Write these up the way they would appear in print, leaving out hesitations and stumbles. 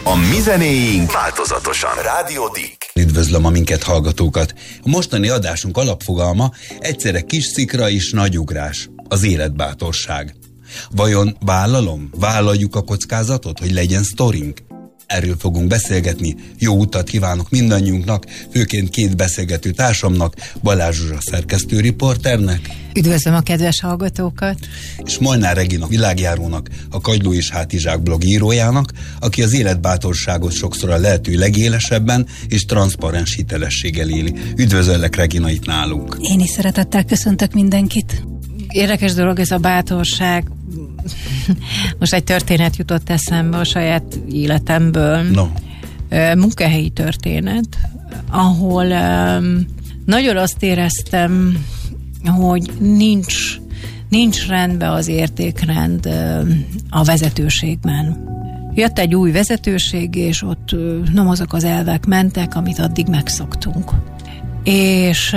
A mi zenéink változatosan. Rádió Dick. Üdvözlöm a minket hallgatókat. A mostani adásunk alapfogalma egyszerre kis szikra és nagy ugrás. Az életbátorság. Vajon vállaljuk a kockázatot, hogy legyen sztorink? Erről fogunk beszélgetni. Jó utat kívánok mindannyiunknak, főként két beszélgető társamnak, Balázs Zsuzsa szerkesztőriporternek. Üdvözlöm a kedves hallgatókat! És Molnár Regina világjárónak, a Kagyló és Hátizsák blog írójának, aki az életbátorságot sokszor a lehető legélesebben és transzparens hitelességgel éli. Üdvözöllek, Regina, itt nálunk! Én is szeretettel köszöntök mindenkit! Érdekes dolog ez a bátorság. Most egy történet jutott eszembe a saját életemből. No. Munkahelyi történet, ahol nagyon azt éreztem, hogy nincs rendben az értékrend a vezetőségben. Jött egy új vezetőség, és ott nem azok az elvek mentek, amit addig megszoktunk. És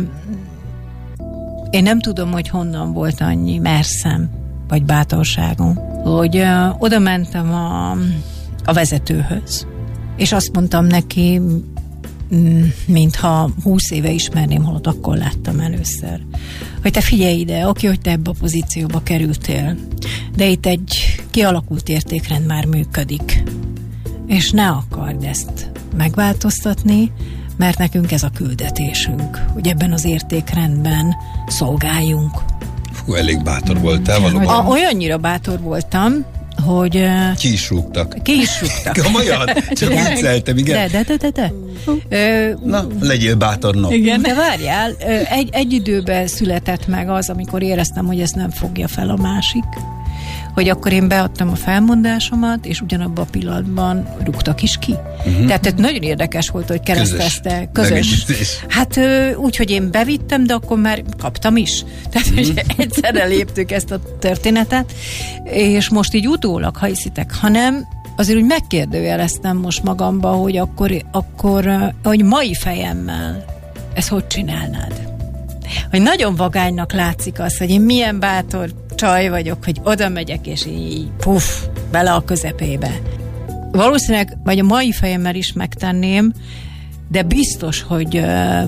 én nem tudom, hogy honnan volt annyi merszem, vagy bátorságom, hogy oda mentem a vezetőhöz, és azt mondtam neki, mintha 20 éve ismerném, holott akkor láttam először, hogy te figyelj ide, oké, hogy te ebbe a pozícióba kerültél, de itt egy kialakult értékrend már működik, és ne akard ezt megváltoztatni, mert nekünk ez a küldetésünk, hogy ebben az értékrendben szolgáljunk. Fú, elég bátor voltál valóban. Olyannyira bátor voltam, hogy... Ki is rúgtak. Komolyan? Csak vicceltem, igen. De. Na, legyél bátor, no. Igen, de várjál, egy időben született meg az, amikor éreztem, hogy ezt nem fogja fel a másik, hogy akkor én beadtam a felmondásomat, és ugyanabban a pillanatban rúgtak is ki. Tehát nagyon érdekes volt, hogy keresztezte. Közös. Hát úgy, hogy én bevittem, de akkor már kaptam is. Tehát, hogy egyszerre léptük ezt a történetet, és most így utólag, ha hiszitek, hanem azért úgy megkérdőjeleztem most magamba, hogy akkor hogy mai fejemmel ezt hogy csinálnád? Hogy nagyon vagánynak látszik az, hogy én milyen bátor csaj vagyok, hogy oda megyek, és így bele a közepébe. Valószínűleg, vagy a mai fejemmel is megtenném, de biztos, hogy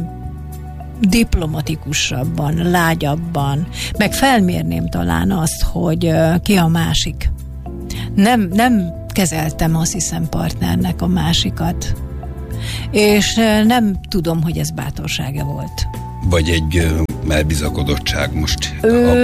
diplomatikusabban, lágyabban, meg felmérném talán azt, hogy ki a másik. Nem kezeltem, azt hiszem, partnernek a másikat. És nem tudom, hogy ez bátorsága volt. Vagy egy elbizakodottság most.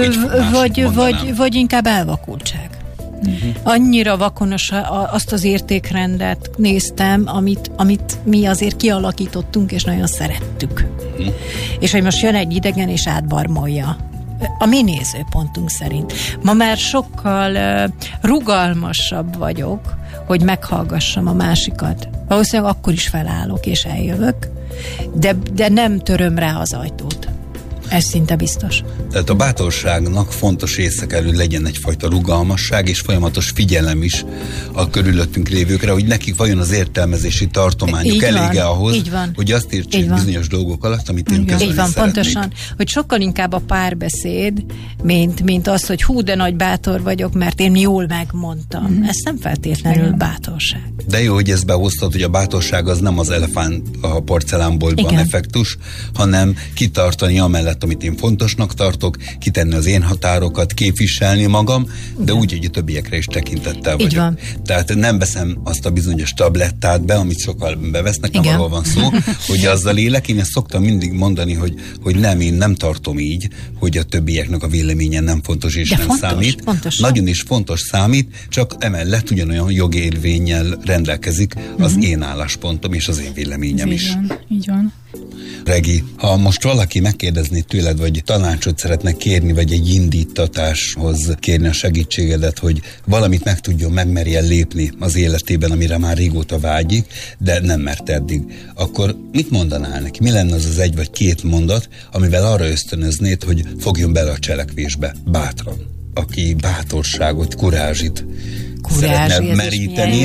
Vagy inkább elvakultság. Annyira vakonos azt az értékrendet néztem, amit mi azért kialakítottunk, és nagyon szerettük. És hogy most jön egy idegen, és átbarmolja. A mi nézőpontunk szerint. Ma már sokkal rugalmasabb vagyok, hogy meghallgassam a másikat. Valószínűleg akkor is felállok, és eljövök, de nem töröm rá az ajtót. Ez szinte biztos. Tehát a bátorságnak fontos része kell, hogy legyen egyfajta rugalmasság és folyamatos figyelem is a körülöttünk lévőkre, hogy nekik vajon az értelmezési tartományuk elége ahhoz, hogy azt értsék bizonyos dolgok alatt, amit én közölni szeretnék. Pontosan, hogy sokkal inkább a párbeszéd, mint az, hogy hú, de nagy bátor vagyok, mert én jól megmondtam. Ez nem feltétlenül bátorság. De jó, hogy ezt behoztad, hogy a bátorság az nem az elefánt a porcelánboltban effektus, hanem kitartani amellett, amit én fontosnak tartok, kitenni az én határokat, képviselni magam, de úgy, hogy a többiekre is tekintettel vagyok. Van. Tehát nem veszem azt a bizonyos tablettát be, amit sokkal bevesznek, nem arról van szó, hogy azzal élek. Én ezt szoktam mindig mondani, hogy nem, én nem tartom így, hogy a többieknek a véleménye nem fontos és nem számít. Nagyon is fontos számít, csak emellett ugyanolyan jogérvénnyel rendelkezik az én álláspontom és az én véleményem is. Így van. Regi, ha most valaki megkérdezné tőled, vagy tanácsot szeretne kérni, vagy egy indítatáshoz kérni a segítségedet, hogy valamit megmerjen lépni az életében, amire már régóta vágyik, de nem mert eddig, akkor mit mondanál neki? Mi lenne az az egy vagy két mondat, amivel arra ösztönöznéd, hogy fogjon bele a cselekvésbe bátran? Aki bátorságot, kurázsit szeretne meríteni.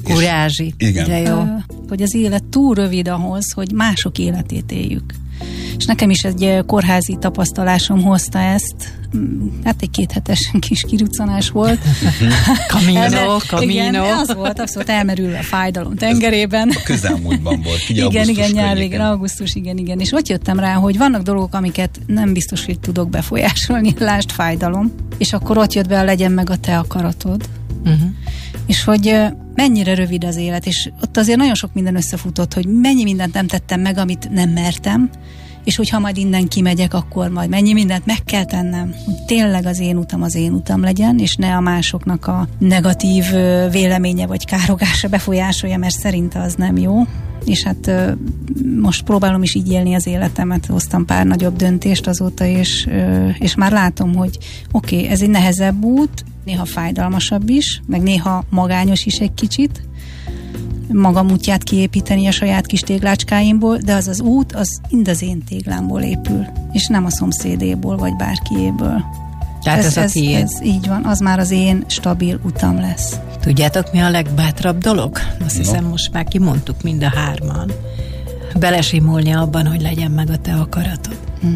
Kurázsi. Igen. Hogy az élet túl rövid ahhoz, hogy mások életét éljük. És nekem is egy kórházi tapasztalásom hozta ezt, hát egy 2 hetes kis kiruccanás volt. Camino. Igen, az volt, abszolút elmerül a fájdalom tengerében. A közelmúltban volt, ugye igen, nyár végén, augusztus, igen. És ott jöttem rá, hogy vannak dolgok, amiket nem biztos, hogy tudok befolyásolni, lásd fájdalom, és akkor ott jött be a legyen meg a te akaratod. És hogy mennyire rövid az élet, és ott azért nagyon sok minden összefutott, hogy mennyi mindent nem tettem meg, amit nem mertem, és hogyha majd innen kimegyek, akkor majd mennyi mindent meg kell tennem, hogy tényleg az én utam legyen, és ne a másoknak a negatív véleménye vagy károgása befolyásolja, mert szerinte az nem jó. És hát most próbálom is így élni az életemet, hoztam pár nagyobb döntést azóta, és már látom, hogy oké, ez egy nehezebb út, néha fájdalmasabb is, meg néha magányos is egy kicsit, magam útját kiépíteni a saját kis téglácskáimból, de az út, az mind az én téglámból épül, és nem a szomszédéból, vagy bárkiéből. Tehát ez a tiéd. Ez így van, az már az én stabil utam lesz. Tudjátok, mi a legbátrabb dolog? Azt hiszem, most már kimondtuk mind a 3-an. Belesimulni abban, hogy legyen meg a te akaratod.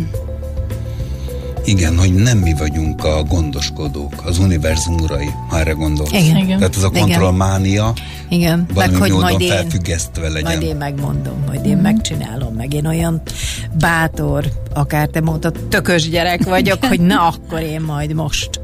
Igen, hogy nem mi vagyunk a gondoskodók, az univerzum urai, ha erre gondolsz. Igen. Tehát ez a kontrollmánia valami módon felfüggesztve legyen. Majd én megmondom, majd én megcsinálom, meg én olyan bátor, akár te mondtad, tökös gyerek vagyok, hogy na, akkor én majd most.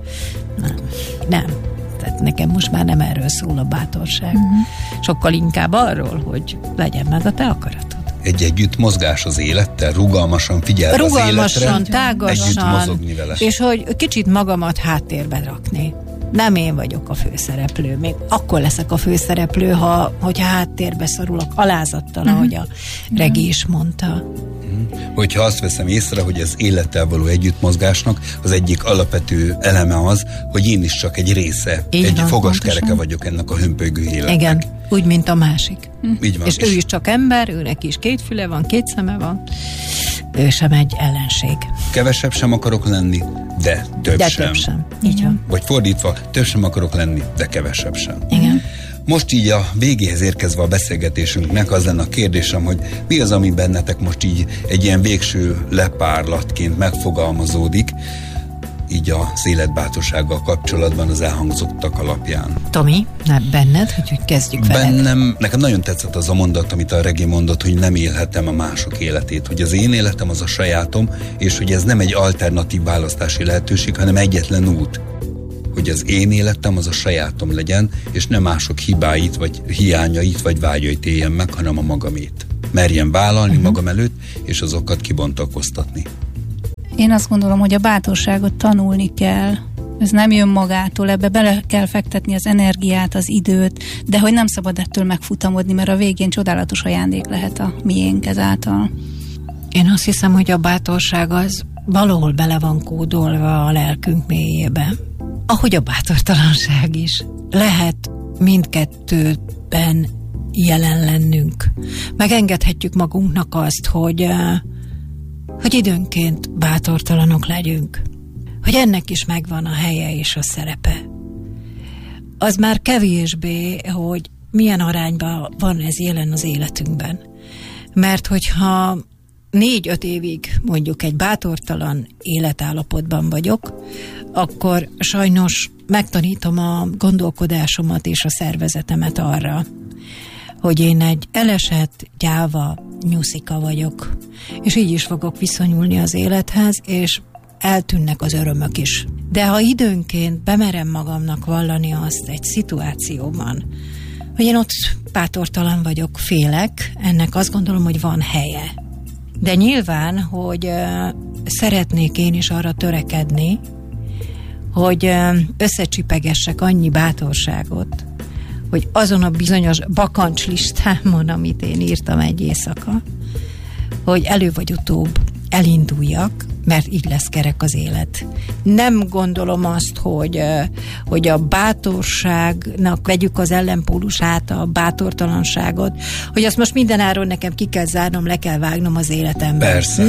Nem. Tehát nekem most már nem erről szól a bátorság. Sokkal inkább arról, hogy legyen meg a te akaratod. Egy együtt mozgás az élettel, rugalmasan figyelve az életre. Rugalmasan, tágasan. Együtt mozogni vele. És hogy kicsit magamat háttérbe rakni. Nem én vagyok a főszereplő. Még akkor leszek a főszereplő, hogyha háttérbe szorulok alázattal, ahogy a Regi is mondta. Hogyha azt veszem észre, hogy az élettel való együttmozgásnak az egyik alapvető eleme az, hogy én is csak egy része, egy fogaskereke vagyok ennek a hömpölygő életnek. Igen, úgy, mint a másik. Így van. És ő is csak ember, őnek is 2 füle van, 2 szeme van, ő sem egy ellenség. Kevesebb sem akarok lenni, de több sem. Így van. Vagy fordítva, több sem akarok lenni, de kevesebb sem. Igen. Most így a végéhez érkezve a beszélgetésünknek az lenne a kérdésem, hogy mi az, ami bennetek most így egy ilyen végső lepárlatként megfogalmazódik, így az életbátorsággal kapcsolatban az elhangzottak alapján. Tomi, benned, hogy kezdjük veled? Nekem nagyon tetszett az a mondat, amit a Regi mondott, hogy nem élhetem a mások életét, hogy az én életem az a sajátom, és hogy ez nem egy alternatív választási lehetőség, hanem egyetlen út. Hogy az én életem az a sajátom legyen, és nem mások hibáit, vagy hiányait, vagy vágyait éljen meg, hanem a magamét. Merjem vállalni magam előtt, és azokat kibontakoztatni. Én azt gondolom, hogy a bátorságot tanulni kell. Ez nem jön magától, ebbe bele kell fektetni az energiát, az időt, de hogy nem szabad ettől megfutamodni, mert a végén csodálatos ajándék lehet a miénk ezáltal. Én azt hiszem, hogy a bátorság az valahol bele van kódolva a lelkünk mélyébe. Ahogy a bátortalanság is. Lehet mindkettőben jelen lennünk. Megengedhetjük magunknak azt, hogy időnként bátortalanok legyünk. Hogy ennek is megvan a helye és a szerepe. Az már kevésbé, hogy milyen arányban van ez jelen az életünkben. Mert hogyha 4-5 évig mondjuk egy bátortalan életállapotban vagyok, akkor sajnos megtanítom a gondolkodásomat és a szervezetemet arra, hogy én egy elesett, gyáva nyuszika vagyok. És így is fogok viszonyulni az élethez, és eltűnnek az örömök is. De ha időnként bemerem magamnak vallani azt egy szituációban, hogy én ott bátortalan vagyok, félek, ennek azt gondolom, hogy van helye. De nyilván, hogy szeretnék én is arra törekedni, hogy összecsipegessek annyi bátorságot, hogy azon a bizonyos bakancslistámon, amit én írtam egy éjszaka, hogy elő vagy utóbb elinduljak, mert így lesz kerek az élet. Nem gondolom azt, hogy a bátorságnak vegyük az ellenpólusát, a bátortalanságot, hogy azt most mindenáron nekem ki kell zárnom, le kell vágnom az életemben. Persze.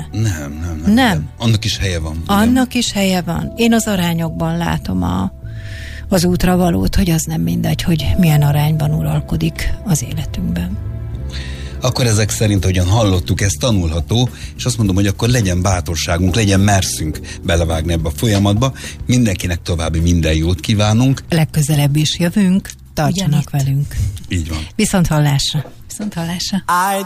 Nem. Annak is helye van. Annak is helye van. Én az arányokban látom az útra valót, hogy az nem mindegy, hogy milyen arányban uralkodik az életünkben. akkor ezek szerint, ahogyan hallottuk, ez tanulható, és azt mondom, hogy akkor legyen bátorságunk, legyen merszünk belevágni ebbe a folyamatba. Mindenkinek további minden jót kívánunk. Legközelebb is jövünk, tartsanak velünk. Így van. Viszont hallásra. Viszont hallásra.